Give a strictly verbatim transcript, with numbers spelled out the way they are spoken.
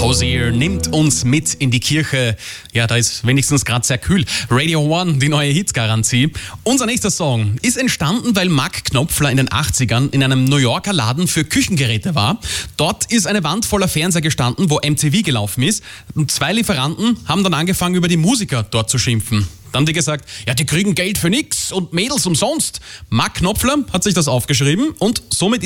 Hozier nimmt uns mit in die Kirche. Ja, da ist wenigstens gerade sehr kühl. Radio One, die neue Hitgarantie. Unser nächster Song ist entstanden, weil Mark Knopfler in den achtzigern in einem New Yorker Laden für Küchengeräte war. Dort ist eine Wand voller Fernseher gestanden, wo M T V gelaufen ist. Und zwei Lieferanten haben dann angefangen, über die Musiker dort zu schimpfen. Dann haben die gesagt, ja, die kriegen Geld für nix und Mädels umsonst. Mark Knopfler hat sich das aufgeschrieben und somit